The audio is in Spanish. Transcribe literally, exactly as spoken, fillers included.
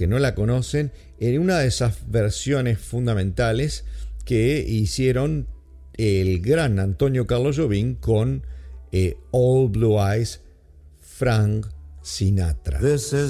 que no la conocen, en una de esas versiones fundamentales que hicieron el gran Antonio Carlos Jobim con eh, All Blue Eyes, Frank Sinatra. This is